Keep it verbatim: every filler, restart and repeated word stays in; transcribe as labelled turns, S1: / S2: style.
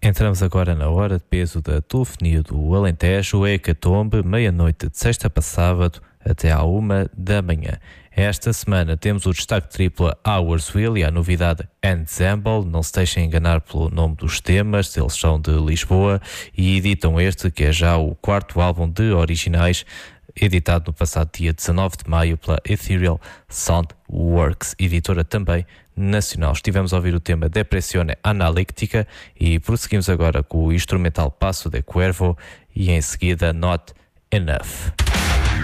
S1: Entramos agora na hora de peso da telefonia do Alentejo, Hecatombe, meia-noite de sexta para sábado até à uma da manhã. Esta semana temos o destaque triplo Hoursville e a novidade Ensemble. Não se deixem enganar pelo nome dos temas, eles são de Lisboa e editam este, que é já o quarto álbum de originais, editado no passado dia dezanove de maio pela Ethereal Soundworks, editora também nacional. Estivemos a ouvir o tema Depressione Analítica e prosseguimos agora com o instrumental Passo de Cuervo e em seguida Not Enough.